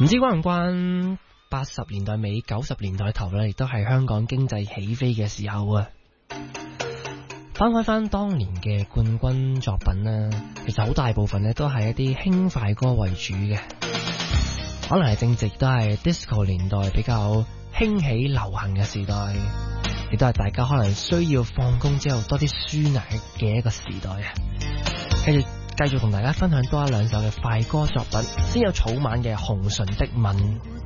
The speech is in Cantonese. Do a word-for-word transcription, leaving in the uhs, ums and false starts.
唔知關唔關八十年代尾九十年代頭呢，亦都係香港經濟起飛嘅時候啊。翻開翻當年嘅冠軍作品啦，其實好大部分呢都係一啲輕快歌為主嘅，可能係正值都係 disco 年代比較興起流行嘅時代，亦都係大家可能需要放工之後多啲舒壓嘅一個時代啊。繼續繼續同大家分享多一兩首嘅快歌作品，先有草蜢嘅《紅唇的吻》。